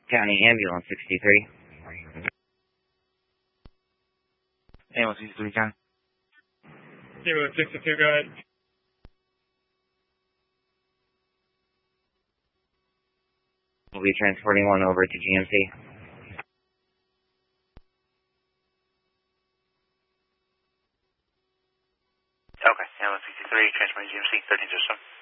County Ambulance 63. Ambulance 63, County. Ambulance 62, go ahead. We'll be transporting one over to GMC. Okay, Ambulance 63, transporting GMC 1307.